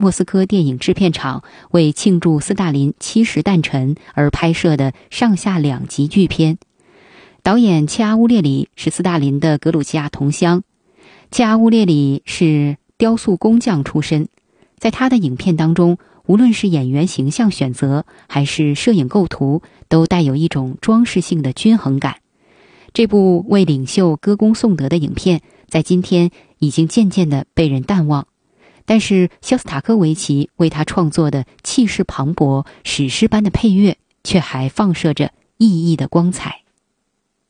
莫斯科电影制片厂为庆祝斯大林70诞辰而拍摄的上下2集巨片。导演切阿乌列里是斯大林的格鲁吉亚同乡，切阿乌列里是雕塑工匠出身，在他的影片当中，无论是演员形象选择还是摄影构图，都带有一种装饰性的均衡感。这部为领袖歌功颂德的影片在今天已经渐渐地被人淡忘，但是肖斯塔科维奇为他创作的气势磅礴史诗般的配乐却还放射着熠熠的光彩。